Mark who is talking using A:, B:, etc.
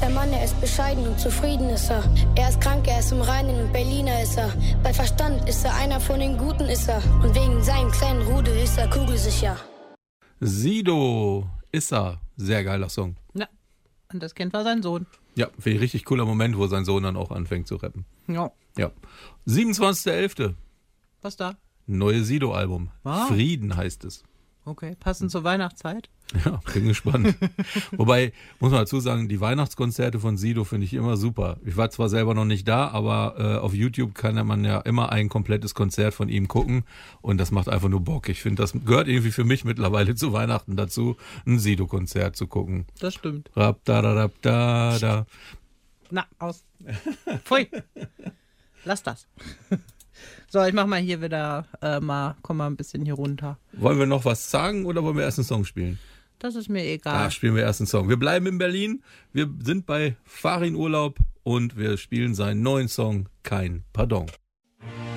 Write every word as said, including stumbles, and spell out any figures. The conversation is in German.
A: der Mann, er ist bescheiden und zufrieden ist er. Er ist krank, er ist im Reinen und Berliner ist er. Bei Verstand ist er einer von den Guten ist er. Und wegen seinem kleinen Rudel ist er kugelsicher.
B: Sido ist er. Sehr geiler Song.
C: Ja, und das Kind war sein Sohn.
B: Ja, finde ich richtig cooler Moment, wo sein Sohn dann auch anfängt zu rappen.
C: Ja.
B: Ja. siebenundzwanzigster elfter
C: Was da?
B: Neue Sido-Album.
C: Ah.
B: Frieden heißt es.
C: Okay, passend zur Weihnachtszeit.
B: Ja, bin gespannt. Wobei, muss man dazu sagen, die Weihnachtskonzerte von Sido finde ich immer super. Ich war zwar selber noch nicht da, aber äh, auf YouTube kann man ja immer ein komplettes Konzert von ihm gucken und das macht einfach nur Bock. Ich finde, das gehört irgendwie für mich mittlerweile zu Weihnachten dazu, ein Sido-Konzert zu gucken.
C: Das stimmt.
B: Rap, da, da, rap, da, da.
C: Na, aus. Pfui. Lass das. So, ich mach mal hier wieder äh, mal, komm mal ein bisschen hier runter.
B: Wollen wir noch was sagen oder wollen wir erst einen Song spielen?
C: Das ist mir egal.
B: Ah, spielen wir erst einen Song. Wir bleiben in Berlin, wir sind bei Farin Urlaub und wir spielen seinen neuen Song Kein Pardon.